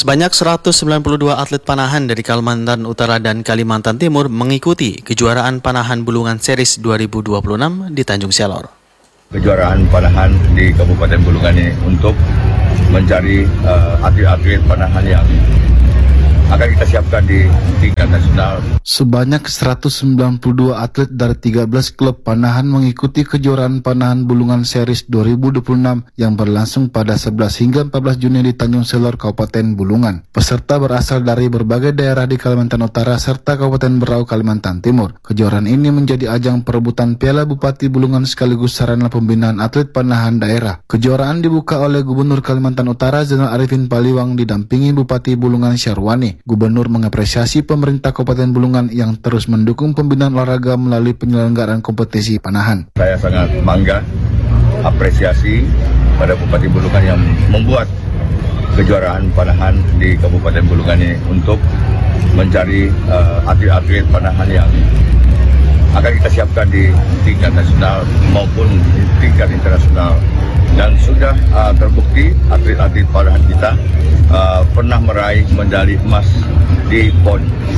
Sebanyak 192 atlet panahan dari Kalimantan Utara dan Kalimantan Timur mengikuti kejuaraan panahan Bulungan Series 2026 di Tanjung Selor. Kejuaraan panahan di Kabupaten Bulungan ini untuk mencari atlet-atlet panahan yang akan kita siapkan di tingkat nasional. Sebanyak 192 atlet dari 13 klub panahan mengikuti kejuaraan panahan Bulungan Series 2026 yang berlangsung pada 11 hingga 14 Juni di Tanjung Selor, Kabupaten Bulungan. Peserta berasal dari berbagai daerah di Kalimantan Utara serta Kabupaten Berau, Kalimantan Timur. Kejuaraan ini menjadi ajang perebutan Piala Bupati Bulungan sekaligus sarana pembinaan atlet panahan daerah. Kejuaraan dibuka oleh Gubernur Kalimantan Utara Zainal Arifin Paliwang didampingi Bupati Bulungan Syarwani. Gubernur mengapresiasi pemerintah Kabupaten Bulungan yang terus mendukung pembinaan olahraga melalui penyelenggaraan kompetisi panahan. Saya sangat bangga, apresiasi pada Bupati Bulungan yang membuat kejuaraan panahan di Kabupaten Bulungan ini untuk mencari atlet-atlet panahan yang akan kita siapkan di tingkat nasional maupun di tingkat internasional. Dan sudah terbukti atlet-atlet panahan kita pernah meraih medali emas di PON.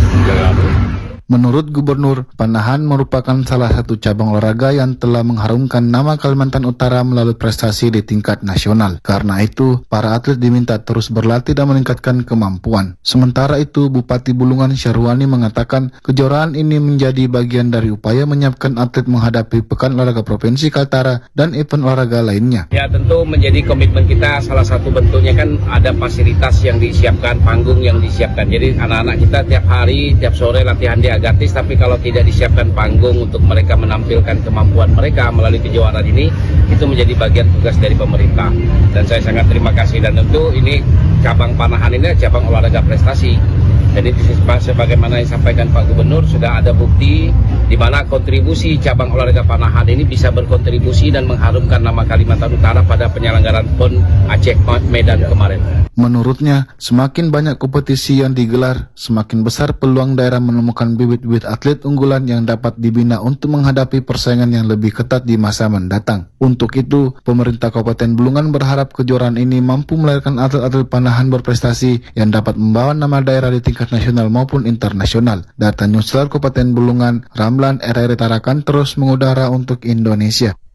Menurut Gubernur, panahan merupakan salah satu cabang olahraga yang telah mengharumkan nama Kalimantan Utara melalui prestasi di tingkat nasional. Karena itu, para atlet diminta terus berlatih dan meningkatkan kemampuan. Sementara itu, Bupati Bulungan Syarwani mengatakan kejuaraan ini menjadi bagian dari upaya menyiapkan atlet menghadapi Pekan Olahraga Provinsi Kaltara dan event olahraga lainnya. Ya, tentu menjadi komitmen kita, salah satu bentuknya kan ada fasilitas yang disiapkan, panggung yang disiapkan. Jadi anak-anak kita tiap hari, tiap sore latihan di gratis, tapi kalau tidak disiapkan panggung untuk mereka menampilkan kemampuan mereka melalui kejuaraan ini, itu menjadi bagian tugas dari pemerintah. Dan saya sangat terima kasih, dan tentu ini cabang panahan ini cabang olahraga prestasi. Jadi sebagaimana yang disampaikan Pak Gubernur, sudah ada bukti di mana kontribusi cabang olahraga panahan ini bisa berkontribusi dan mengharumkan nama Kalimantan Utara pada penyelenggaraan PON Aceh Medan kemarin. Menurutnya, semakin banyak kompetisi yang digelar, semakin besar peluang daerah menemukan bibit-bibit atlet unggulan yang dapat dibina untuk menghadapi persaingan yang lebih ketat di masa mendatang. Untuk itu, pemerintah Kabupaten Bulungan berharap kejuaraan ini mampu melahirkan atlet-atlet panahan berprestasi yang dapat membawa nama daerah di tingkat nasional maupun internasional. Dari Tanjung Selor, Kabupaten Bulungan, Ramlan RRI Tarakan terus mengudara untuk Indonesia.